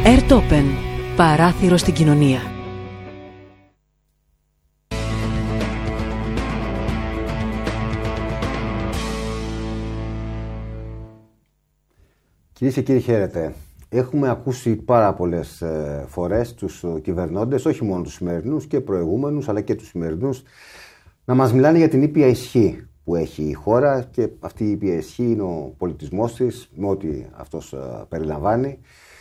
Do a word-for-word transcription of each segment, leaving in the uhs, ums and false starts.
Airtopen. Παράθυρο στην κοινωνία. Κυρίες και κύριοι, χαίρετε. Έχουμε ακούσει πάρα πολλές φορές τους κυβερνώντες, όχι μόνο τους σημερινούς και προηγούμενους, αλλά και τους σημερινούς, να μας μιλάνε για την ήπια ισχύ που έχει η χώρα, και αυτή η ήπια ισχύ είναι ο πολιτισμός της, με ό,τι αυτός περιλαμβάνει.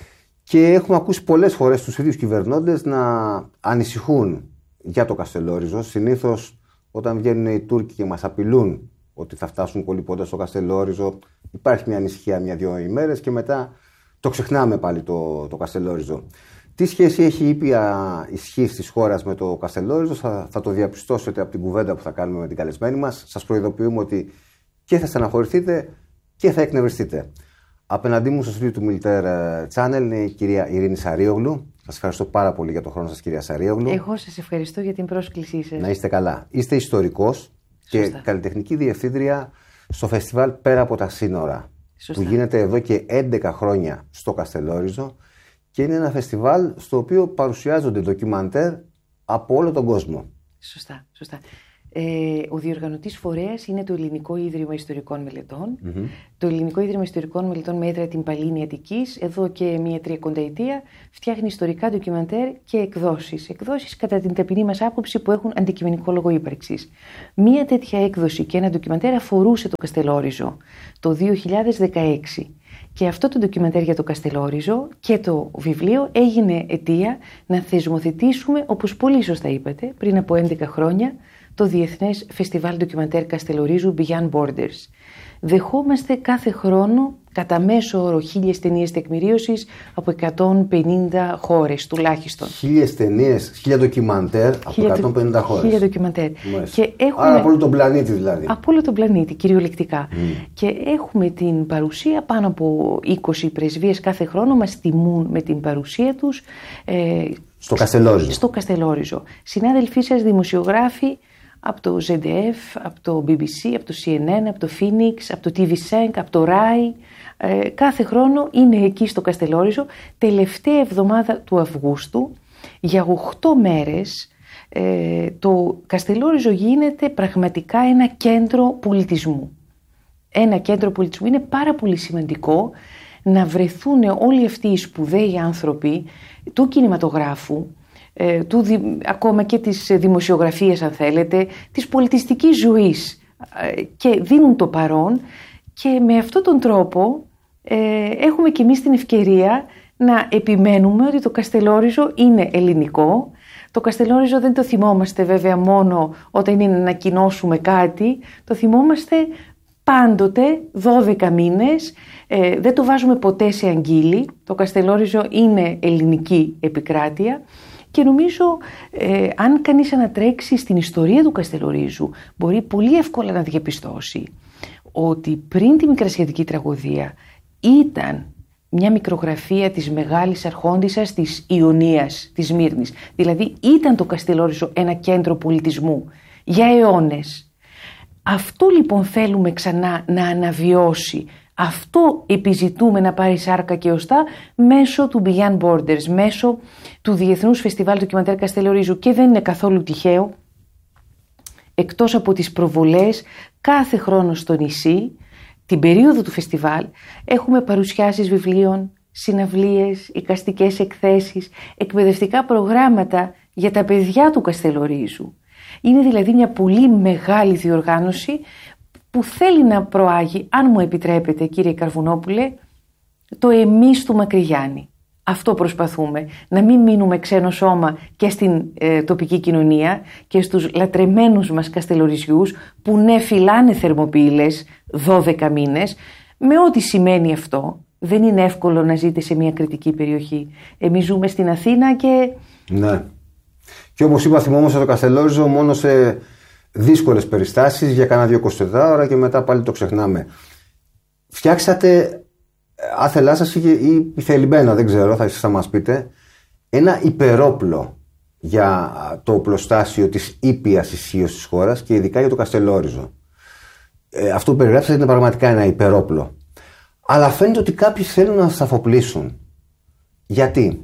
Και έχουμε ακούσει πολλές φορές τους ίδιους κυβερνώντες να ανησυχούν για το Καστελόριζο. Συνήθως όταν βγαίνουν οι Τούρκοι και μας απειλούν ότι θα φτάσουν κολυμπώντας στο Καστελόριζο, υπάρχει μια ανησυχία μια-δυο ημέρες και μετά το ξεχνάμε πάλι το, το Καστελόριζο. Τι σχέση έχει η ήπια ισχύ της χώρας με το Καστελόριζο, θα, θα το διαπιστώσετε από την κουβέντα που θα κάνουμε με την καλεσμένη μας. Σας προειδοποιούμε ότι και θα στεναχωρηθείτε και θα εκνευριστείτε. Απέναντί μου στο στούντιο του Militaire Channel είναι η κυρία Ειρήνη Σαρίογλου. Σας ευχαριστώ πάρα πολύ για τον χρόνο σας, κυρία Σαρίογλου. Εγώ σας ευχαριστώ για την πρόσκλησή σας. Να είστε καλά. Είστε ιστορικός και καλλιτεχνική διευθύντρια στο φεστιβάλ Πέρα από τα Σύνορα. Σωστά. Που γίνεται εδώ και έντεκα χρόνια στο Καστελόριζο, και είναι ένα φεστιβάλ στο οποίο παρουσιάζονται ντοκιμαντέρ από όλο τον κόσμο. Σωστά, σωστά. Ε, ο διοργανωτής φορέας είναι το Ελληνικό Ίδρυμα Ιστορικών Μελετών. Mm-hmm. Το Ελληνικό Ίδρυμα Ιστορικών Μελετών με έδρα την Παλίνη Αττικής, εδώ και μία τριακονταετία, φτιάχνει ιστορικά ντοκιμαντέρ και εκδόσεις. Εκδόσεις κατά την ταπεινή μας άποψη που έχουν αντικειμενικό λόγο ύπαρξης. Μία τέτοια έκδοση και ένα ντοκιμαντέρ αφορούσε το Καστελόριζο το δύο χιλιάδες δεκαέξι. Και αυτό το ντοκιμαντέρ για το Καστελόριζο και το βιβλίο έγινε αιτία να θεσμοθετήσουμε, όπως πολύ σωστά είπατε, πριν από έντεκα χρόνια, το Διεθνές Φεστιβάλ Ντοκιμαντέρ Καστελορίζου Beyond Borders. Δεχόμαστε κάθε χρόνο κατά μέσο όρο χίλιες ταινίες τεκμηρίωσης από εκατόν πενήντα χώρες τουλάχιστον. Χίλιες ταινίες, χίλια ντοκιμαντέρ από χίλια, εκατόν πενήντα χώρες. Χίλια ντοκιμαντέρ. Και έχουμε... Άρα από όλο τον πλανήτη δηλαδή. Από όλο τον πλανήτη, κυριολεκτικά. Mm. Και έχουμε την παρουσία πάνω από είκοσι πρεσβείες κάθε χρόνο, μας τιμούν με την παρουσία τους. Ε, στο Καστελόριζο. Στο Καστελόριζο. Συνάδελφοί σας, δημοσιογράφοι, από το ζεντ εφ, από το μπι μπι σι, από το σι εν εν, από το Phoenix, από το τι βι Sync, από το ράι. Ε, κάθε χρόνο είναι εκεί στο Καστελόριζο. Τελευταία εβδομάδα του Αυγούστου, για οκτώ μέρες, ε, το Καστελόριζο γίνεται πραγματικά ένα κέντρο πολιτισμού. Ένα κέντρο πολιτισμού. Είναι πάρα πολύ σημαντικό να βρεθούν όλοι αυτοί οι σπουδαίοι άνθρωποι του κινηματογράφου, του, ακόμα και της δημοσιογραφίας, αν θέλετε, της πολιτιστικής ζωής, και δίνουν το παρόν, και με αυτόν τον τρόπο ε, έχουμε και εμείς την ευκαιρία να επιμένουμε ότι το Καστελόριζο είναι ελληνικό. Το Καστελόριζο δεν το θυμόμαστε βέβαια μόνο όταν είναι να ανακοινώσουμε κάτι, το θυμόμαστε πάντοτε, δώδεκα μήνες, ε, δεν το βάζουμε ποτέ σε αγγείλη. Το Καστελόριζο είναι ελληνική επικράτεια. Και νομίζω, ε, αν κανείς ανατρέξει στην ιστορία του Καστελορίζου, μπορεί πολύ εύκολα να διαπιστώσει ότι πριν τη Μικρασιατική τραγωδία ήταν μια μικρογραφία της μεγάλης αρχόντισσας της Ιωνίας, της Σμύρνης. Δηλαδή ήταν το Καστελόριζο ένα κέντρο πολιτισμού για αιώνες. Αυτό λοιπόν θέλουμε ξανά να αναβιώσει. Αυτό επιζητούμε να πάρει σάρκα και οστά μέσω του Beyond Borders, μέσω του Διεθνούς Φεστιβάλ Ντοκιμαντέρ Καστελορίζου. Και δεν είναι καθόλου τυχαίο, εκτός από τις προβολές κάθε χρόνο στο νησί, την περίοδο του φεστιβάλ, έχουμε παρουσιάσεις βιβλίων, συναυλίες, εικαστικές εκθέσεις, εκπαιδευτικά προγράμματα για τα παιδιά του Καστελορίζου. Είναι δηλαδή μια πολύ μεγάλη διοργάνωση που θέλει να προάγει, αν μου επιτρέπετε κύριε Καρβουνόπουλε, το εμείς του Μακρυγιάννη. Αυτό προσπαθούμε, να μην μείνουμε ξένο σώμα και στην ε, τοπική κοινωνία και στους λατρεμένους μας Καστελοριζιούς που ναι φυλάνε θερμοποίηλες δώδεκα μήνες, με ό,τι σημαίνει αυτό. Δεν είναι εύκολο να ζείτε σε μια κριτική περιοχή. Εμείς ζούμε στην Αθήνα και... Ναι. Και όπως είπα, θυμόμαστε το Καστελόριζο μόνο σε δύσκολες περιστάσεις για κάνα δύο εικοσιτετράωρα και μετά πάλι το ξεχνάμε. Φτιάξατε, άθελά σας ή θελημένα, δεν ξέρω, θα, θα μας πείτε, ένα υπερόπλο για το οπλοστάσιο της ήπιας ισχύως της χώρας και ειδικά για το Καστελόριζο. Ε, αυτό που περιγράψατε είναι πραγματικά ένα υπερόπλο. Αλλά φαίνεται ότι κάποιοι θέλουν να σας αφοπλίσουν. Γιατί?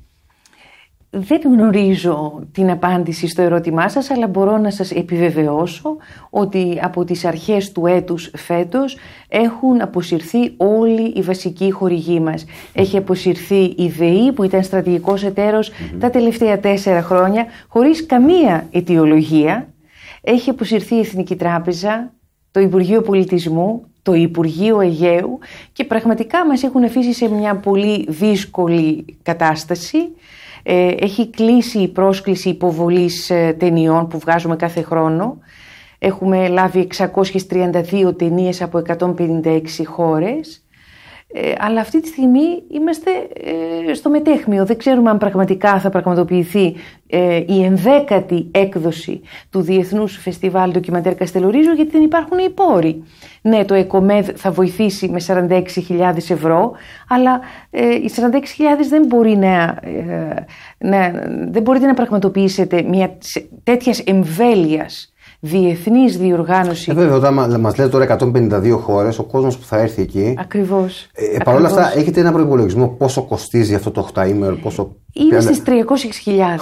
Δεν γνωρίζω την απάντηση στο ερώτημά σας, αλλά μπορώ να σας επιβεβαιώσω ότι από τις αρχές του έτους φέτος έχουν αποσυρθεί όλοι οι βασικοί χορηγοί μας. Έχει αποσυρθεί η ΔΕΗ, που ήταν στρατηγικός εταίρος mm-hmm. τα τελευταία τέσσερα χρόνια, χωρίς καμία αιτιολογία. Έχει αποσυρθεί η Εθνική Τράπεζα, το Υπουργείο Πολιτισμού, το Υπουργείο Αιγαίου, και πραγματικά μας έχουν αφήσει σε μια πολύ δύσκολη κατάσταση. Έχει κλείσει η πρόσκληση υποβολής ταινιών που βγάζουμε κάθε χρόνο. Έχουμε λάβει εξακόσιες τριάντα δύο ταινίες από εκατόν πενήντα έξι χώρες. Ε, αλλά αυτή τη στιγμή είμαστε ε, στο μετέχμιο. Δεν ξέρουμε αν πραγματικά θα πραγματοποιηθεί ε, η ενδέκατη έκδοση του Διεθνούς Φεστιβάλ Ντοκιμαντέρ Καστελορίζο, γιατί δεν υπάρχουν οι πόροι. Ναι, το ΕΚΟΜΕΔ θα βοηθήσει με σαράντα έξι χιλιάδες ευρώ, αλλά ε, οι σαράντα έξι χιλιάδες δεν μπορεί να, ε, να, δεν μπορείτε να πραγματοποιήσετε μια τέτοιας εμβέλειας διεθνής διοργάνωση. Ε, βέβαια, όταν μας λέτε τώρα εκατόν πενήντα δύο χώρες, ο κόσμος που θα έρθει εκεί. Ακριβώς. Ε, Παρ' όλα αυτά, έχετε ένα προϋπολογισμό πόσο κοστίζει αυτό το οκτάήμερο, πόσο. Είναι στις τριακόσιες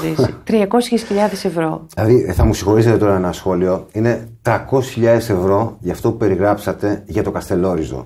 χιλιάδες ευρώ. Δηλαδή, θα μου συγχωρήσετε τώρα ένα σχόλιο. Είναι τριακόσιες χιλιάδες ευρώ για αυτό που περιγράψατε για το Καστελόριζο.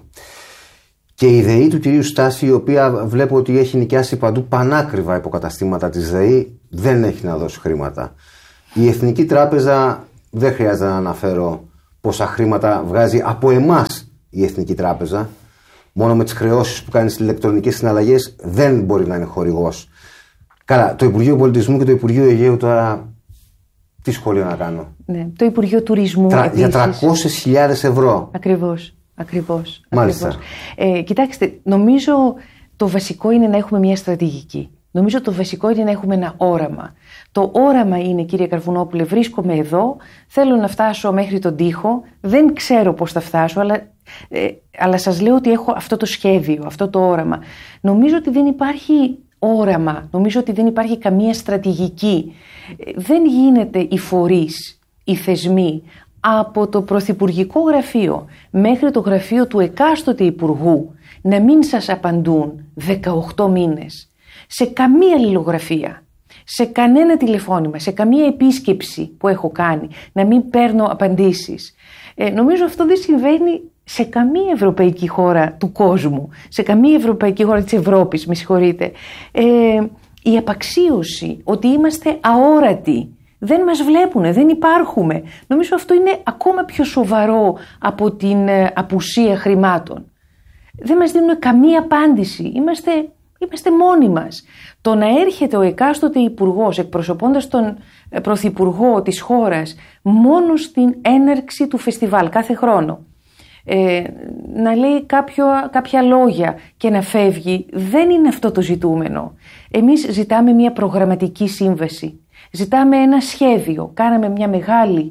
Και η ΔΕΗ του κυρίου Στάση, η οποία βλέπω ότι έχει νοικιάσει παντού πανάκριβα υποκαταστήματα της ΔΕΗ, δεν έχει να δώσει χρήματα. Η Εθνική Τράπεζα. Δεν χρειάζεται να αναφέρω πόσα χρήματα βγάζει από εμάς η Εθνική Τράπεζα. Μόνο με τις χρεώσεις που κάνει στις ηλεκτρονικές συναλλαγές δεν μπορεί να είναι χορηγός. Καλά, το Υπουργείο Πολιτισμού και το Υπουργείο Αιγαίου τώρα τι σχόλιο να κάνω. Ναι, το Υπουργείο Τουρισμού Τρα, επίσης. Για τριακόσιες χιλιάδες ευρώ. Ακριβώς, ακριβώς. Μάλιστα. ακριβώς. Ε, κοιτάξτε, νομίζω το βασικό είναι να έχουμε μια στρατηγική. Νομίζω το βασικό είναι να έχουμε ένα όραμα. Το όραμα είναι, κύριε Καρβουνόπουλε, βρίσκομαι εδώ, θέλω να φτάσω μέχρι τον τοίχο, δεν ξέρω πώς θα φτάσω, αλλά, ε, αλλά σας λέω ότι έχω αυτό το σχέδιο, αυτό το όραμα. Νομίζω ότι δεν υπάρχει όραμα, νομίζω ότι δεν υπάρχει καμία στρατηγική. Δεν γίνεται οι φορείς, οι θεσμοί, από το Πρωθυπουργικό Γραφείο μέχρι το γραφείο του εκάστοτε Υπουργού να μην σας απαντούν δεκαοκτώ μήνες. Σε καμία αλληλογραφία, σε κανένα τηλεφώνημα, σε καμία επίσκεψη που έχω κάνει, να μην παίρνω απαντήσεις. Ε, νομίζω αυτό δεν συμβαίνει σε καμία ευρωπαϊκή χώρα του κόσμου, σε καμία ευρωπαϊκή χώρα της Ευρώπης, με συγχωρείτε. Ε, η απαξίωση ότι είμαστε αόρατοι, δεν μας βλέπουνε, δεν υπάρχουμε. Νομίζω αυτό είναι ακόμα πιο σοβαρό από την ε, απουσία χρημάτων. Δεν μας δίνουν καμία απάντηση. Είμαστε... Είμαστε μόνοι μας. Το να έρχεται ο εκάστοτε υπουργός εκπροσωπώντας τον πρωθυπουργό της χώρας μόνο στην έναρξη του φεστιβάλ κάθε χρόνο, ε, να λέει κάποιο, κάποια λόγια και να φεύγει, δεν είναι αυτό το ζητούμενο. Εμείς ζητάμε μια προγραμματική σύμβαση. Ζητάμε ένα σχέδιο. Κάναμε μια μεγάλη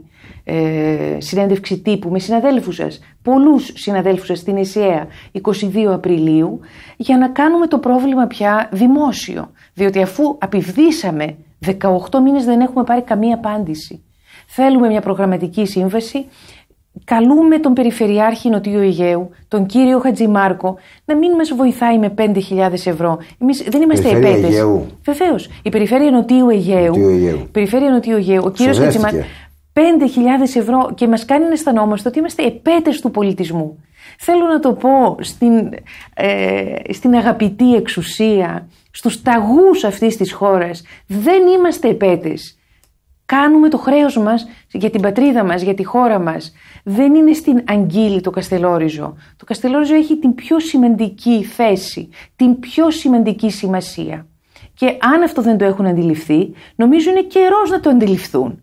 ε, συνέντευξη τύπου με συναδέλφους σας, πολλούς συναδέλφους σας στην ΕΣΥΑ εικοστή δεύτερη Απριλίου, για να κάνουμε το πρόβλημα πια δημόσιο. Διότι αφού απειβδίσαμε δεκαοκτώ μήνες δεν έχουμε πάρει καμία απάντηση. Θέλουμε μια προγραμματική σύμβαση. Καλούμε τον Περιφερειάρχη Νοτιού Αιγαίου, τον κύριο Χατζημάρκο, να μην μας βοηθάει με πέντε χιλιάδες ευρώ. Εμείς δεν είμαστε επέτες. Βεβαίως. Η Περιφέρεια Νοτιού Αιγαίου. Η Περιφέρεια Νοτιού Αιγαίου. Ο κύριος Χατζημάρκο. πέντε χιλιάδες ευρώ και μας κάνει να αισθανόμαστε ότι είμαστε επέτες του πολιτισμού. Θέλω να το πω στην, ε, στην αγαπητή εξουσία, στους ταγούς αυτής της χώρας. Δεν είμαστε επέτες. Κάνουμε το χρέος μας για την πατρίδα μας, για τη χώρα μας. Δεν είναι στην Αγγίλη το Καστελόριζο. Το Καστελόριζο έχει την πιο σημαντική θέση, την πιο σημαντική σημασία. Και αν αυτό δεν το έχουν αντιληφθεί, νομίζω είναι καιρός να το αντιληφθούν.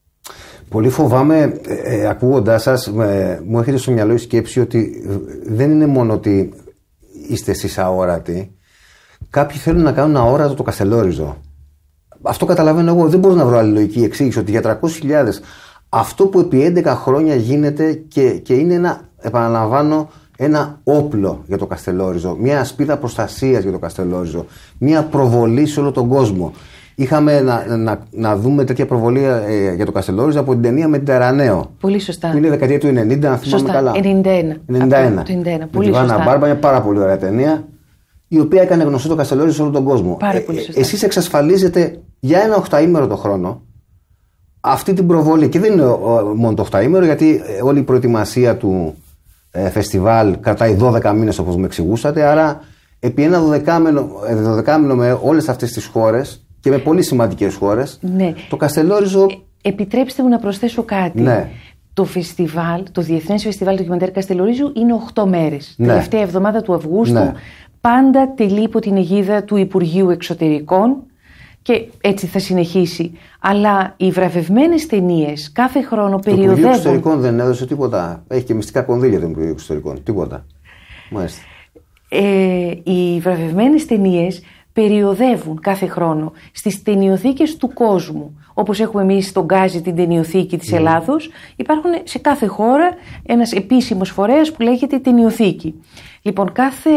Πολύ φοβάμαι, ε, ακούγοντάς σας, ε, μου έρχεται στο μυαλό η σκέψη ότι δεν είναι μόνο ότι είστε εσείς αόρατοι. Κάποιοι θέλουν να κάνουν αόρατο το Καστελόριζο. Αυτό καταλαβαίνω εγώ, δεν μπορώ να βρω άλλη λογική εξήγηση ότι για τριακόσιες χιλιάδες αυτό που επί έντεκα χρόνια γίνεται και, και είναι ένα, επαναλαμβάνω, ένα όπλο για το Καστελόριζο, μια ασπίδα προστασίας για το Καστελόριζο, μια προβολή σε όλο τον κόσμο. Είχαμε να, να, να δούμε τέτοια προβολή ε, για το Καστελόριζο από την ταινία με την Τεραναίο. Πολύ σωστά. Που είναι δεκαετία του ενενήντα, αν θυμάμαι καλά. ενενήντα ένα. ενενήντα ένα. ενενήντα ένα. Με πολύ τη Βάνα σωστά. Μπάρμπα, μια πάρα πολύ ωραία ταινία. η οποία έκανε γνωστό το Καστελόριζο σε όλο τον κόσμο. Πάρα πολύ σωστά. Ε, εσείς εξασφαλίζετε για ένα οχταήμερο το χρόνο αυτή την προβολή. Και δεν είναι μόνο το οχταήμερο, γιατί όλη η προετοιμασία του ε, φεστιβάλ κρατάει δώδεκα μήνες, όπως μου εξηγούσατε. Άρα, επί ένα δωδεκάμηνο, δωδεκάμηνο με όλες αυτές τις χώρες και με πολύ σημαντικές χώρες, ναι. το Καστελόριζο. Ε, επιτρέψτε μου να προσθέσω κάτι. Ναι. Το φεστιβάλ, το Διεθνές Φεστιβάλ Ντοκιμαντέρ Καστελορίζου είναι οκτώ μέρες. Ναι. Τελευταία εβδομάδα του Αυγούστου, ναι. πάντα τελεί υπό την αιγίδα του Υπουργείου Εξωτερικών και έτσι θα συνεχίσει. Αλλά οι βραβευμένες ταινίες κάθε χρόνο περιοδεύουν. Το Υπουργείο Εξωτερικών δεν έδωσε τίποτα. Έχει και μυστικά κονδύλια το Υπουργείο Εξωτερικών. Τίποτα. Μάλιστα. Ε, οι βραβευμένες ταινίες περιοδεύουν κάθε χρόνο στις ταινιοθήκες του κόσμου. Όπως έχουμε εμείς στον Γκάζι την ταινιοθήκη της Ελλάδος, υπάρχουν σε κάθε χώρα ένας επίσημος φορέας που λέγεται ταινιοθήκη. Λοιπόν, κάθε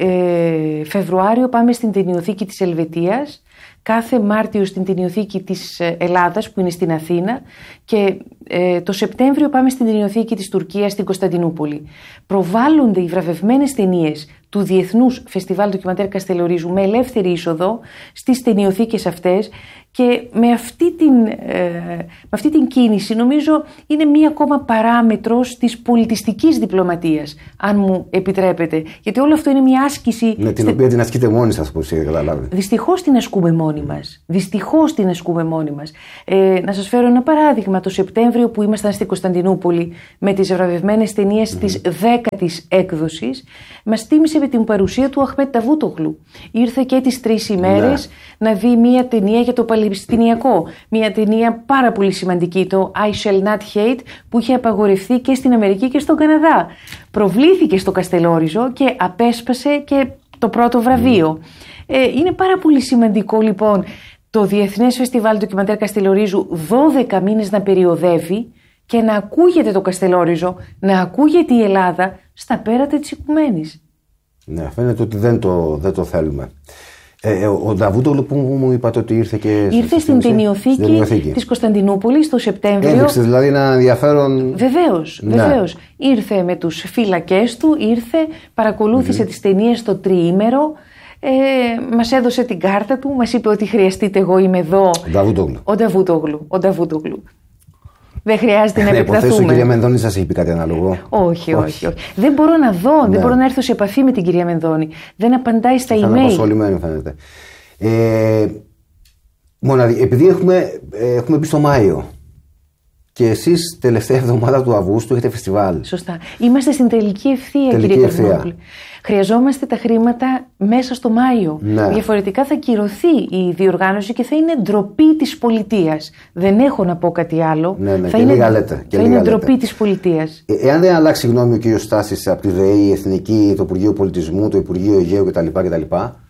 ε, Φεβρουάριο πάμε στην ταινιοθήκη της Ελβετίας, κάθε Μάρτιο στην ταινιοθήκη της Ελλάδας που είναι στην Αθήνα και ε, το Σεπτέμβριο πάμε στην ταινιοθήκη της Τουρκίας στην Κωνσταντινούπολη. Προβάλλονται οι βραβευμένες ταινίες του Διεθνούς Φεστιβάλ Ντοκιμαντέρ Καστελορίζου με ελεύθερη είσοδο στις ταινιοθήκες αυτές και με αυτή την, ε, με αυτή την κίνηση νομίζω είναι μία ακόμα παράμετρος της πολιτιστικής διπλωματίας, αν μου επιτρέπετε. Γιατί όλο αυτό είναι μία άσκηση. Με την στε... οποία την ασκείτε μόνοι σας, όπως είχα καταλάβει. Δυστυχώς την ασκούμε μόνοι μας. Δυστυχώς την ασκούμε μόνοι μας. Ε, να σας φέρω ένα παράδειγμα. Το Σεπτέμβριο που ήμασταν στην Κωνσταντινούπολη με τις βραβευμένες ταινίες mm. της δέκατης έκδοσης, μας τίμησε με την παρουσία του Αχμέτ Νταβούτογλου. Ήρθε και τις τρεις ημέρες ναι. να δει μία ταινία για το Παλαιστινιακό. Μία ταινία πάρα πολύ σημαντική, το I Shall Not Hate, που είχε απαγορευτεί και στην Αμερική και στον Καναδά. Προβλήθηκε στο Καστελόριζο και απέσπασε και το πρώτο βραβείο. Mm. Ε, είναι πάρα πολύ σημαντικό λοιπόν το Διεθνές Φεστιβάλ Ντοκιμαντέρ Καστελορίζου δώδεκα μήνες να περιοδεύει και να ακούγεται το Καστελόριζο, να ακούγεται η Ελλάδα στα πέρατα της οικουμένης. Ναι, φαίνεται ότι δεν το, δεν το θέλουμε. Ε, ο Νταβούτογλου που μου είπατε ότι ήρθε και. Ήρθε στην ταινιοθήκη της Κωνσταντινούπολης το Σεπτέμβριο. Έδειξε δηλαδή ένα ενδιαφέρον. Βεβαίως, ναι. βεβαίως. Ήρθε με τους φύλακές του, ήρθε, παρακολούθησε mm-hmm. τις ταινίες το τριήμερο. Ε, μας έδωσε την κάρτα του, μας είπε ότι χρειαστείτε, εγώ είμαι εδώ. Ο Νταβούτογλου. Ο Νταβούτογλου. Ο Νταβούτογλου. Δεν χρειάζεται να επεκταθούμε. Υποθέσω η κυρία Μενδώνη σας είπε κάτι ανάλογο. Όχι, όχι, όχι. Δεν μπορώ να δω, ναι. δεν μπορώ να έρθω σε επαφή με την κυρία Μενδώνη. Δεν απαντάει στα email. Θα είναι απασχολημένη φαίνεται. Ε, μοναδι... Επειδή έχουμε, έχουμε πει στο Μάιο και εσείς τελευταία εβδομάδα του Αυγούστου έχετε φεστιβάλ. Σωστά. Είμαστε στην τελική ευθεία, τελική κύριε Κωνσταντινόπουλε. Χρειαζόμαστε τα χρήματα μέσα στο Μάιο. Ναι. Διαφορετικά θα κυρωθεί η διοργάνωση και θα είναι ντροπή της πολιτείας. Δεν έχω να πω κάτι άλλο. Ναι, ναι, θα και είναι, γαλέτα, και θα είναι ντροπή της πολιτείας. Ε, εάν δεν αλλάξει γνώμη ο κύριος Στάσης από τη ΔΕΗ, η Εθνική, το Υπουργείο Πολιτισμού, το Υπουργείο Αιγαίου κτλ. κτλ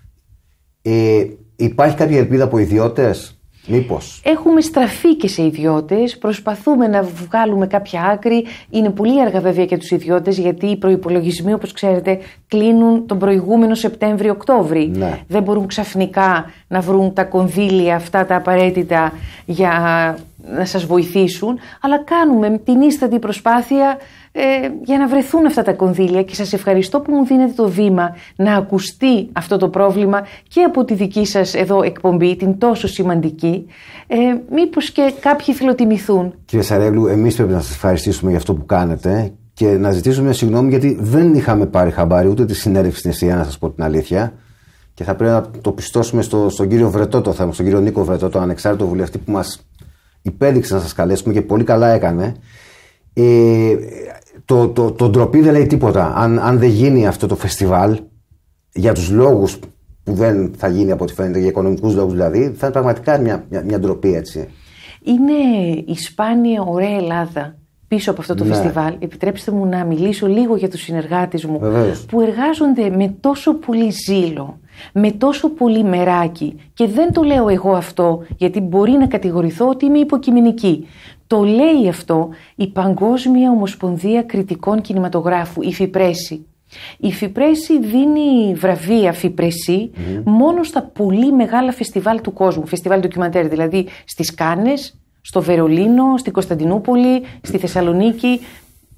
ε, υπάρχει κάποια ελπίδα από ιδιώτες? Μήπως? Έχουμε στραφεί και σε ιδιώτες, προσπαθούμε να βγάλουμε κάποια άκρη. Είναι πολύ αργά βέβαια για τους ιδιώτες, γιατί οι προϋπολογισμοί, όπως ξέρετε, κλείνουν τον προηγούμενο Σεπτέμβριο-Οκτώβρη. Ναι. Δεν μπορούν ξαφνικά να βρουν τα κονδύλια αυτά τα απαραίτητα για να σας βοηθήσουν, αλλά κάνουμε την ίστατη προσπάθεια ε, για να βρεθούν αυτά τα κονδύλια και σας ευχαριστώ που μου δίνετε το βήμα να ακουστεί αυτό το πρόβλημα και από τη δική σας εδώ εκπομπή, την τόσο σημαντική, ε, μήπως και κάποιοι φιλοτιμηθούν. Κύριε Σαρέλου, εμείς πρέπει να σας ευχαριστήσουμε για αυτό που κάνετε και να ζητήσουμε συγγνώμη, γιατί δεν είχαμε πάρει χαμπάρι ούτε τη συνέντευξη στην Εστία, να σας πω την αλήθεια, και θα πρέπει να το πιστώσουμε στο, στον κύριο Βρετό το θέμα, στον κύριο Νίκο Βρετό, τον ανεξάρτητο βουλευτή που μας υπέδειξε να σας καλέσουμε και πολύ καλά έκανε. Ε, το, το, το ντροπή δεν λέει τίποτα. Αν, αν δεν γίνει αυτό το φεστιβάλ, για τους λόγους που δεν θα γίνει από ό,τι φαίνεται, για οικονομικούς λόγους δηλαδή, θα είναι πραγματικά μια, μια, μια ντροπή, έτσι. Είναι η σπάνια ωραία Ελλάδα πίσω από αυτό το ναι. φεστιβάλ. Επιτρέψτε μου να μιλήσω λίγο για τους συνεργάτες μου. Βεβαίως. Που εργάζονται με τόσο πολύ ζήλο, με τόσο πολύ μεράκι, και δεν το λέω εγώ αυτό γιατί μπορεί να κατηγορηθώ ότι είμαι υποκειμενική. Το λέει αυτό η Παγκόσμια Ομοσπονδία Κριτικών Κινηματογράφου, η Φιπρέση. Η Φιπρέση δίνει βραβεία Φιπρεσί mm-hmm. μόνο στα πολύ μεγάλα φεστιβάλ του κόσμου, φεστιβάλ ντοκιμαντέρ, δηλαδή στις Κάνες, στο Βερολίνο, στην Κωνσταντινούπολη, στη Θεσσαλονίκη.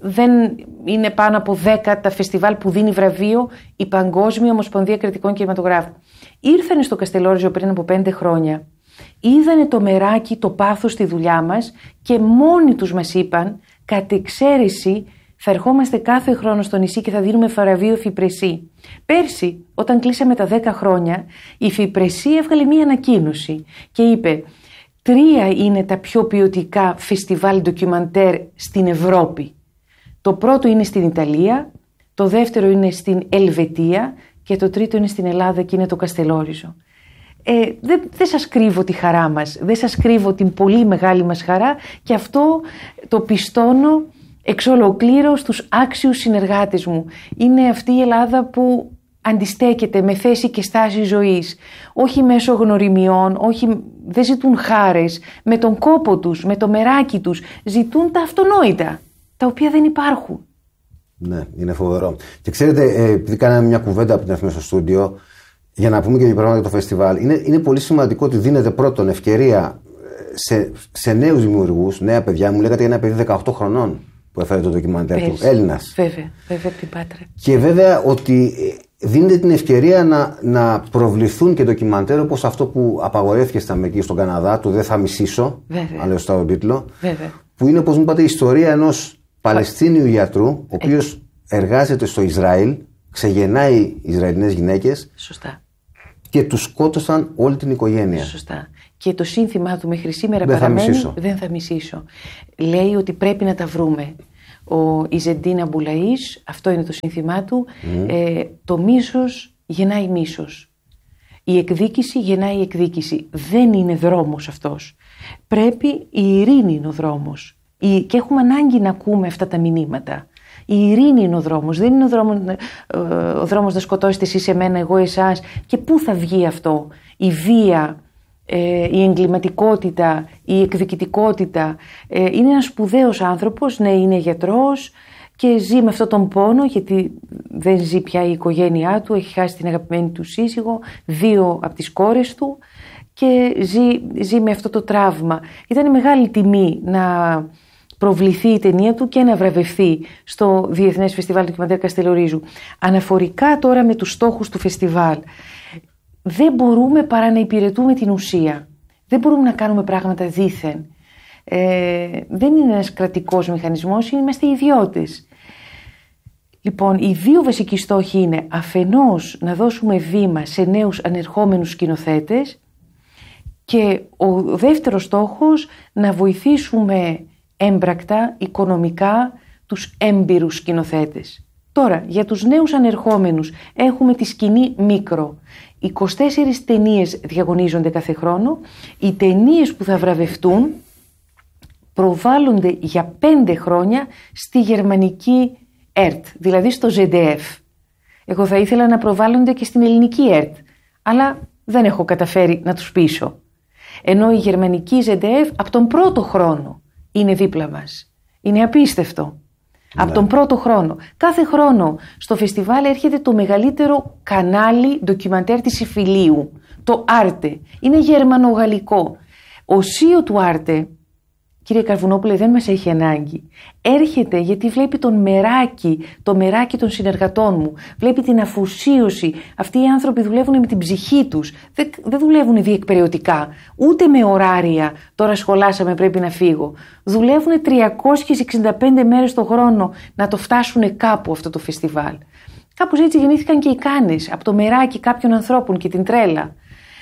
δεν είναι πάνω από δέκα τα φεστιβάλ που δίνει βραβείο η Παγκόσμια Ομοσπονδία Κριτικών Κινηματογράφων. Ήρθανε στο Καστελόριζο πριν από πέντε χρόνια, είδανε το μεράκι, το πάθος στη δουλειά μας και μόνοι τους μας είπαν, κατ' εξαίρεση θα ερχόμαστε κάθε χρόνο στο νησί και θα δίνουμε βραβείο Φιπρεσί. Πέρσι, όταν κλείσαμε τα δέκα χρόνια, η Φιπρεσί έβγαλε μία ανακοίνωση και είπε: τρία είναι τα πιο ποιοτικά φεστιβάλ ντοκιμαντέρ στην Ευρώπη. Το πρώτο είναι στην Ιταλία, το δεύτερο είναι στην Ελβετία και το τρίτο είναι στην Ελλάδα και είναι το Καστελόριζο. Ε, δεν, δεν σας κρύβω τη χαρά μας, δεν σας κρύβω την πολύ μεγάλη μας χαρά και αυτό το πιστώνω εξ ολοκλήρου στους άξιους συνεργάτες μου. Είναι αυτή η Ελλάδα που αντιστέκεται με θέση και στάση ζωής, όχι μέσω γνωριμιών, όχι, δεν ζητούν χάρες, με τον κόπο τους, με το μεράκι τους, ζητούν τα αυτονόητα, τα οποία δεν υπάρχουν. Ναι, είναι φοβερό. Και ξέρετε, επειδή κάναμε μια κουβέντα από την αρχή στο στούντιο, για να πούμε και δύο πράγματα για το φεστιβάλ, είναι, είναι πολύ σημαντικό ότι δίνεται πρώτον ευκαιρία σε, σε νέους δημιουργούς, νέα παιδιά. Μου λέγατε ένα παιδί δεκαοκτώ χρονών που έφερε το ντοκιμαντέρ του, Έλληνας. Βέβαια, βέβαια από την Πάτρα. Και βέβαια ότι δίνεται την ευκαιρία να, να προβληθούν και ντοκιμαντέρ όπως αυτό που απαγορεύτηκε στα Αμερική, στον Καναδά, το «Δεν θα μισήσω», αν λέω στον τίτλο, βέβαια. Που είναι, όπως μου είπατε, η ιστορία ενός Παλαιστίνιου γιατρού, ο οποίος εργάζεται στο Ισραήλ, ξεγεννάει Ισραηλινές γυναίκες. Σωστά. Και τους σκότωσαν όλη την οικογένεια. Σωστά. Και το σύνθημά του μέχρι σήμερα δεν παραμένει θα μισήσω. Δεν θα μισήσω. Λέει ότι πρέπει να τα βρούμε. Ο Ιζεντίν Αμπουλαΐς, αυτό είναι το σύνθημά του, mm. ε, το μίσος γεννάει μίσος. Η εκδίκηση γεννάει εκδίκηση. Δεν είναι δρόμος αυτός. Πρέπει, η ειρήνη είναι ο δρόμος. Η, και έχουμε ανάγκη να ακούμε αυτά τα μηνύματα. Η ειρήνη είναι ο δρόμος. Δεν είναι ο δρόμος, ε, ο δρόμος να σκοτώσετε εσείς εμένα, εγώ εσάς. Και πού θα βγει αυτό? Η βία, ε, η εγκληματικότητα, η εκδικητικότητα. Ε, είναι ένας σπουδαίος άνθρωπος, ναι, είναι γιατρός και ζει με αυτόν τον πόνο, γιατί δεν ζει πια η οικογένειά του, έχει χάσει την αγαπημένη του σύζυγο, δύο από τις κόρες του και ζει, ζει με αυτό το τραύμα. Ήταν μεγάλη τιμή να προβληθεί η ταινία του και να βραβευθεί στο Διεθνές Φεστιβάλ Ντοκιμαντέρ Καστελορίζου. Αναφορικά τώρα με τους στόχους του φεστιβάλ, δεν μπορούμε παρά να υπηρετούμε την ουσία. Δεν μπορούμε να κάνουμε πράγματα δήθεν. Ε, δεν είναι ένας κρατικός μηχανισμός, είμαστε ιδιώτες. Λοιπόν, οι δύο βασικοί στόχοι είναι αφενός να δώσουμε βήμα σε νέους ανερχόμενους σκηνοθέτες και ο δεύτερος στόχος να βοηθήσουμε έμπρακτα, οικονομικά, τους έμπειρους σκηνοθέτες. Τώρα, για τους νέους ανερχόμενους έχουμε τη σκηνή Μίκρο. είκοσι τέσσερις ταινίες διαγωνίζονται κάθε χρόνο. Οι ταινίες που θα βραβευτούν προβάλλονται για πέντε χρόνια στη γερμανική ΕΡΤ, δηλαδή στο ζεντ εφ. Εγώ θα ήθελα να προβάλλονται και στην ελληνική ΕΡΤ, αλλά δεν έχω καταφέρει να τους πείσω. Ενώ η γερμανική ζεντ εφ από τον πρώτο χρόνο είναι δίπλα μας. Είναι απίστευτο. Ναι. Από τον πρώτο χρόνο. Κάθε χρόνο στο φεστιβάλ έρχεται το μεγαλύτερο κανάλι ντοκιμαντέρ της Ιφιλίου, το Άρτε. Είναι γερμανογαλλικό. Ο σι ι ο του Άρτε, κύριε Καρβουνόπουλε, δεν μας έχει ανάγκη. Έρχεται γιατί βλέπει τον μεράκι, το μεράκι των συνεργατών μου. Βλέπει την αφουσίωση. Αυτοί οι άνθρωποι δουλεύουν με την ψυχή τους. Δεν, δεν δουλεύουν διεκπεραιωτικά. Ούτε με ωράρια. Τώρα σχολάσαμε, πρέπει να φύγω. Δουλεύουν τριακόσιες εξήντα πέντε μέρες το χρόνο να το φτάσουν κάπου αυτό το φεστιβάλ. Κάπως έτσι γεννήθηκαν και οι Κάνες. Από το μεράκι κάποιων ανθρώπων και την τρέλα.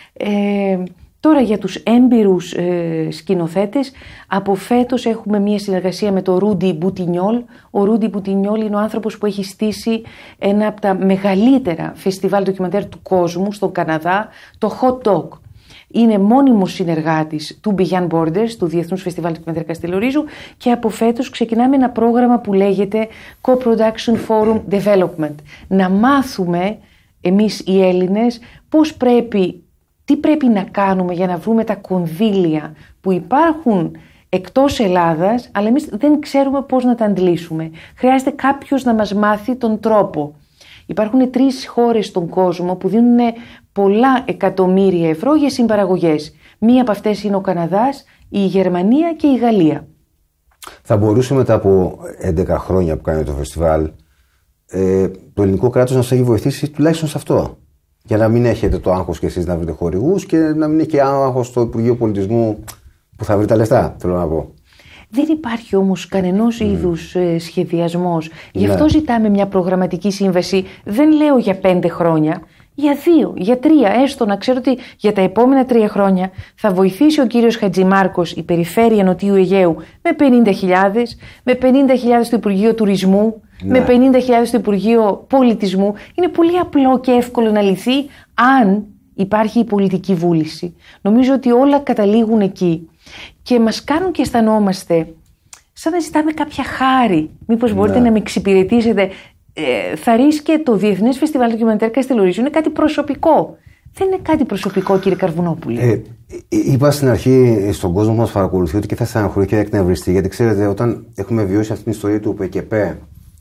Ε, Τώρα για τους έμπειρους ε, σκηνοθέτες, από φέτος έχουμε μία συνεργασία με τον Ρούντι Μπουτινιόλ. Ο Ρούντι Μπουτινιόλ είναι ο άνθρωπος που έχει στήσει ένα από τα μεγαλύτερα φεστιβάλ ντοκιμαντέρ του κόσμου στον Καναδά, το Hot Dog. Είναι μόνιμος συνεργάτης του Beyond Borders, του Διεθνούς Φεστιβάλ Ντοκιμαντέρ Καστελορίζου, και από φέτος ξεκινάμε ένα πρόγραμμα που λέγεται Co-Production Forum Development. Να μάθουμε εμείς οι Έλληνες πώς πρέπει, τι πρέπει να κάνουμε για να βρούμε τα κονδύλια που υπάρχουν εκτός Ελλάδας, αλλά εμείς δεν ξέρουμε πώς να τα αντλήσουμε. Χρειάζεται κάποιος να μας μάθει τον τρόπο. Υπάρχουν τρεις χώρες στον κόσμο που δίνουν πολλά εκατομμύρια ευρώ για συμπαραγωγές. Μία από αυτές είναι ο Καναδάς, η Γερμανία και η Γαλλία. Θα μπορούσε μετά από έντεκα χρόνια που κάνει το φεστιβάλ ε, το ελληνικό κράτος να σας έχει βοηθήσει τουλάχιστον σε αυτό. Για να μην έχετε το άγχος κι εσείς να βρείτε χορηγούς και να μην έχει και άγχος στο Υπουργείο Πολιτισμού που θα βρει τα λεφτά, θέλω να πω. Δεν υπάρχει όμως κανενός mm. είδους ε, σχεδιασμός. Γι' αυτό ναι. ζητάμε μια προγραμματική σύμβαση. Δεν λέω για πέντε χρόνια, για δύο, για τρία. Έστω να ξέρω ότι για τα επόμενα τρία χρόνια θα βοηθήσει ο κύριος Χατζημάρκος η περιφέρεια Νοτιού Αιγαίου με πενήντα χιλιάδες, με πενήντα χιλιάδες στο Υπουργείο Τουρισμού, ναι. με πενήντα χιλιάδες στο Υπουργείο Πολιτισμού. Είναι πολύ απλό και εύκολο να λυθεί αν υπάρχει η πολιτική βούληση. Νομίζω ότι όλα καταλήγουν εκεί. Και μας κάνουν και αισθανόμαστε σαν να ζητάμε κάποια χάρη. Μήπως μπορείτε ναι. να με εξυπηρετήσετε. Ε, θα ρίσκε το Διεθνές Φεστιβάλ Ντοκιμαντέρ Καστελορίζου. Είναι κάτι προσωπικό. Δεν είναι κάτι προσωπικό, κύριε Καρβουνόπουλε. Ε, είπα στην αρχή στον κόσμο που μας παρακολουθεί ότι και θα στεναχωρεί και θα εκνευριστεί. Γιατί ξέρετε, όταν έχουμε βιώσει αυτή την ιστορία του ΠΚΠ,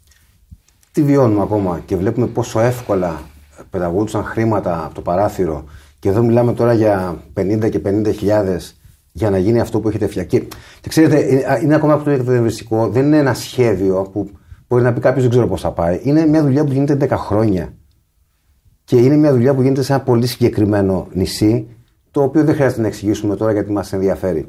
τη βιώνουμε ακόμα και βλέπουμε πόσο εύκολα πεταγόντουσαν χρήματα από το παράθυρο. Και εδώ μιλάμε τώρα για πενήντα και πενήντα χιλιάδες για να γίνει αυτό που έχετε φτιάξει. Και, και ξέρετε, είναι ακόμα αυτό το εκνευριστικό. Δεν είναι ένα σχέδιο που μπορεί να πει κάποιος δεν ξέρω πώς θα πάει. Είναι μια δουλειά που γίνεται δέκα χρόνια. Και είναι μια δουλειά που γίνεται σε ένα πολύ συγκεκριμένο νησί, το οποίο δεν χρειάζεται να εξηγήσουμε τώρα γιατί μας ενδιαφέρει.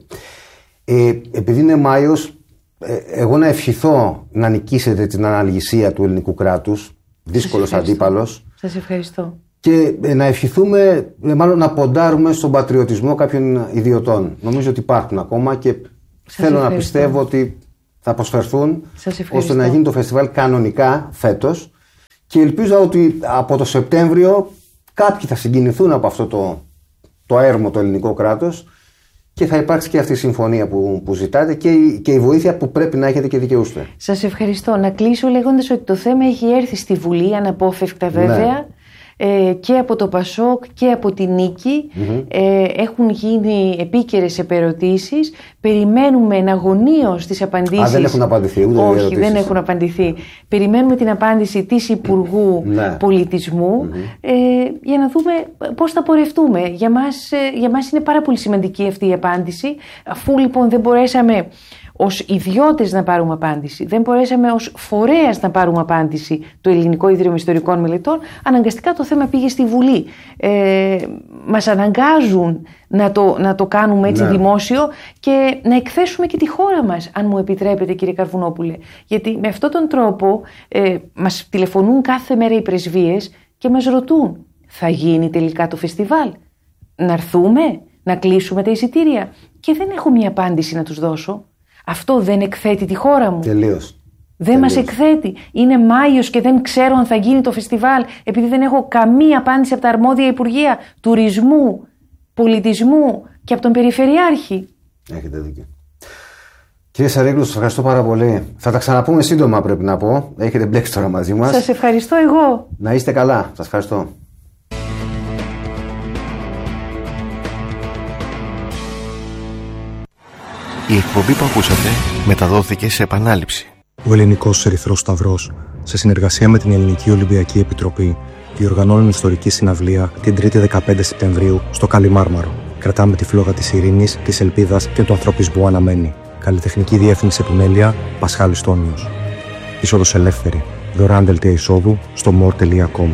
Ε, επειδή είναι Μάιος, ε, εγώ να ευχηθώ να νικήσετε την αναλγησία του ελληνικού κράτους, δύσκολος αντίπαλος. Σας ευχαριστώ. Και ε, να ευχηθούμε, ε, μάλλον να ποντάρουμε στον πατριωτισμό κάποιων ιδιωτών. Νομίζω ότι υπάρχουν ακόμα και σας θέλω ευχαριστώ. Να πιστεύω ότι θα προσφερθούν ώστε να γίνει το φεστιβάλ κανονικά φέτος. Και ελπίζω ότι από το Σεπτέμβριο κάποιοι θα συγκινηθούν από αυτό το, το έρμο το ελληνικό κράτος και θα υπάρξει και αυτή η συμφωνία που, που ζητάτε και η, και η βοήθεια που πρέπει να έχετε και δικαιούστε. Σας ευχαριστώ. Να κλείσω λέγοντας ότι το θέμα έχει έρθει στη Βουλή αναπόφευκτα βέβαια. Ναι. Ε, και από το Πασόκ και από τη Νίκη mm-hmm. ε, έχουν γίνει επίκαιρες επερωτήσεις. Περιμένουμε εναγωνίως τις απαντήσεις. Α, δεν έχουν απαντηθεί ούτε όχι, ερωτήσεις. δεν έχουν απαντηθεί. Περιμένουμε την απάντηση της Υπουργού mm-hmm. Πολιτισμού mm-hmm. ε, για να δούμε πώς θα πορευτούμε. Για μας, ε, για μας είναι πάρα πολύ σημαντική αυτή η απάντηση. Αφού λοιπόν δεν μπορέσαμε ως ιδιώτες να πάρουμε απάντηση, δεν μπορέσαμε ως φορέας να πάρουμε απάντηση το Ελληνικό Ίδρυμα Ιστορικών Μελετών, αναγκαστικά το θέμα πήγε στη Βουλή. Ε, μας αναγκάζουν να το, να το κάνουμε έτσι ναι. δημόσιο και να εκθέσουμε και τη χώρα μας, αν μου επιτρέπετε κύριε Καρβουνόπουλε. Γιατί με αυτόν τον τρόπο ε, μας τηλεφωνούν κάθε μέρα οι πρεσβείες και μας ρωτούν, θα γίνει τελικά το φεστιβάλ, να έρθουμε, να κλείσουμε τα εισιτήρια? Και δεν έχω μία απάντηση να τους δώσω. Αυτό δεν εκθέτει τη χώρα μου. Τελείως. Δεν Τελείως. μας εκθέτει. Είναι Μάιος και δεν ξέρω αν θα γίνει το φεστιβάλ, επειδή δεν έχω καμία απάντηση από τα αρμόδια Υπουργεία Τουρισμού, Πολιτισμού και από τον Περιφερειάρχη. Έχετε δίκιο. Κύριε Σαρίγλου, σας ευχαριστώ πάρα πολύ. Θα τα ξαναπούμε σύντομα, πρέπει να πω. Έχετε μπλέξει τώρα μαζί μας. Σας ευχαριστώ εγώ. Να είστε καλά. Σας ευχαριστώ. Η εκπομπή που ακούσατε μεταδόθηκε σε επανάληψη. Ο Ελληνικός Ερυθρός Σταυρός, σε συνεργασία με την Ελληνική Ολυμπιακή Επιτροπή, διοργανώνουν ιστορική συναυλία την τρίτη δεκαπέντε Σεπτεμβρίου στο Καλιμάρμαρο. Κρατάμε τη φλόγα της ειρήνης, της ελπίδας και του ανθρωπισμού αναμένη. Καλλιτεχνική διεύθυνση επιμέλεια Πασχάλης Τόνιος. Είσοδος ελεύθερη. Δωρεάν δελτία εισόδου στο more τελεία com.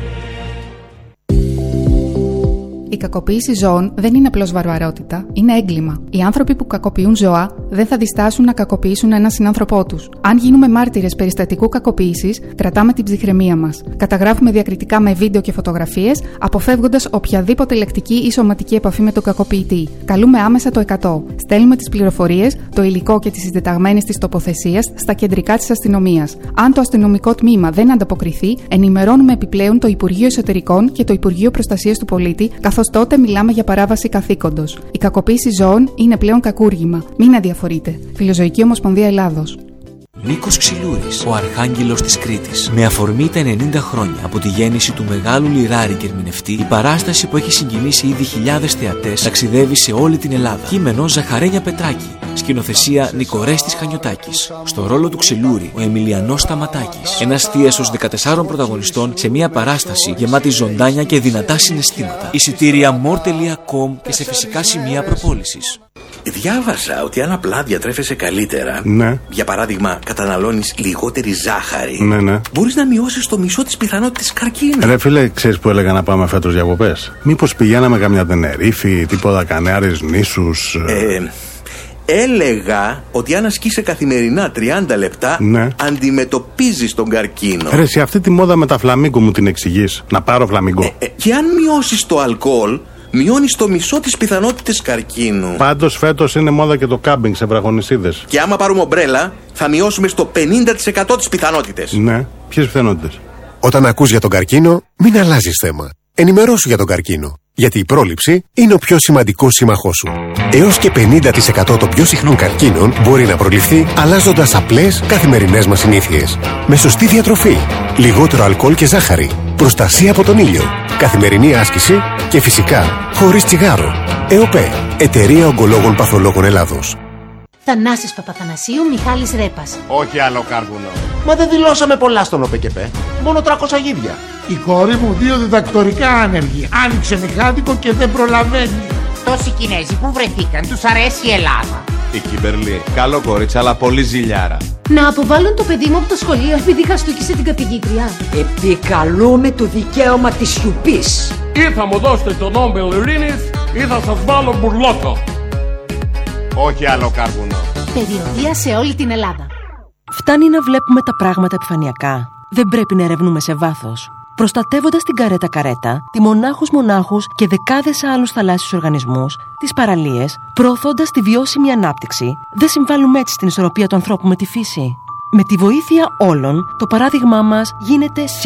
Η κακοποίηση ζώων δεν είναι απλώς βαρβαρότητα, είναι έγκλημα. Οι άνθρωποι που κακοποιούν ζώα δεν θα διστάσουν να κακοποιήσουν έναν συνάνθρωπό τους. Αν γίνουμε μάρτυρες περιστατικού κακοποίησης, κρατάμε την ψυχραιμία μας. Καταγράφουμε διακριτικά με βίντεο και φωτογραφίες, αποφεύγοντας οποιαδήποτε λεκτική ή σωματική επαφή με τον κακοποιητή. Καλούμε άμεσα το εκατό. Στέλνουμε τις πληροφορίες, το υλικό και τις συντεταγμένες της τοποθεσίας στα κεντρικά της αστυνομίας. Αν το αστυνομικό τμήμα δεν ανταποκριθεί, ενημερώνουμε επιπλέον το Υπουργείο Εσωτερικών και το Υπουργείο Προστασίας του Πολίτη, καθώς τότε μιλάμε για παράβαση καθήκοντος. Η κακοποίηση ζώων είναι πλέον κακούργημα. Μην αδιαφορείτε. Φιλοζωική Ομοσπονδία Ελλάδος. Νίκος Ξυλούρης, ο Αρχάγγελος της Κρήτης. Με αφορμή τα ενενήντα χρόνια από τη γέννηση του μεγάλου λιράρη και ερμηνευτή, η παράσταση που έχει συγκινήσει ήδη χιλιάδες θεατές ταξιδεύει σε όλη την Ελλάδα. Κείμενο Ζαχαρένια Πετράκη. Σκηνοθεσία Νικορέστης Χανιωτάκης. Στο ρόλο του Ξυλούρη, ο Εμιλιανός Σταματάκης. Ένας θίασος δεκατεσσάρων πρωταγωνιστών σε μια παράσταση γεμάτη ζωντάνια και δυνατά συναισθήματα. Εισιτήρια more τελεία com και σε φυσικά σημεία προπόλησης. Διάβασα ότι αν απλά διατρέφεσαι καλύτερα, ναι. για παράδειγμα καταναλώνεις λιγότερη ζάχαρη, ναι, ναι. μπορείς να μειώσεις το μισό της πιθανότητας καρκίνου. Ρε φίλε, ξέρεις που έλεγα να πάμε φέτος διακοπές? Μήπως πηγαίναμε καμιά Τενερίφη, τίποτα Κανάρες νήσους? Ε, έλεγα ότι αν ασκείσαι καθημερινά τριάντα λεπτά, ναι. αντιμετωπίζεις τον καρκίνο. Ρε, σε αυτή τη μόδα με τα φλαμίγκο μου την εξηγείς? Να πάρω φλαμίγκο. Ε, ε, και αν μειώσεις το αλκοόλ, μειώνεις το μισό της πιθανότητας καρκίνου. Πάντως φέτος είναι μόδα και το κάμπινγκ σε βραχονισίδες. Και άμα πάρουμε ομπρέλα, θα μειώσουμε στο πενήντα τοις εκατό τις πιθανότητες. Ναι, ποιες πιθανότητες? Όταν ακούς για τον καρκίνο, μην αλλάζεις θέμα. Ενημερώσου για τον καρκίνο. Γιατί η πρόληψη είναι ο πιο σημαντικός σύμμαχός σου. Έως και πενήντα τοις εκατό των πιο συχνών καρκίνων μπορεί να προληφθεί αλλάζοντας απλές καθημερινές μας συνήθειες. Με σωστή διατροφή, λιγότερο αλκοόλ και ζάχαρη, προστασία από τον ήλιο, καθημερινή άσκηση και φυσικά χωρίς τσιγάρο. ΕΟΠΕ, Εταιρεία Ογκολόγων Παθολόγων Ελλάδος. Θανάσης Παπαθανασίου, Μιχάλης Ρέπας. Όχι άλλο κάρβουνο. Μα δεν δηλώσαμε πολλά στον ΟΠΕΚΕΠΕ. Μόνο τριακόσια γίδια. Η κόρη μου δύο διδακτορικά άνεργη. Άνοιξε μηχάνικο και δεν προλαβαίνει. Τόσοι Κινέζοι που βρεθήκαν, τους αρέσει η Ελλάδα. Η Κιμπερλή, καλό κορίτσι, αλλά πολύ ζηλιάρα. Να αποβάλουν το παιδί μου από το σχολείο επειδή χαστούκισε την καθηγήτρια. Επικαλούμε το δικαίωμα της σιωπής. Ή θα μου δώσετε τον Νόμπελ Ειρήνης ή θα σας βάλω μπουρλότο. Όχι άλλο κάρβουνο. Περιοδεία σε όλη την Ελλάδα. Φτάνει να βλέπουμε τα πράγματα επιφανειακά. Δεν πρέπει να ερευνούμε σε βάθος. Προστατεύοντας την καρέτα καρέτα, τη μονάχους μονάχους και δεκάδες άλλους θαλάσσιους οργανισμούς, τις παραλίες, προωθώντας τη βιώσιμη ανάπτυξη, δεν συμβάλλουμε έτσι στην ισορροπία του ανθρώπου με τη φύση. Με τη βοήθεια όλων, το παράδειγμά μας γίνεται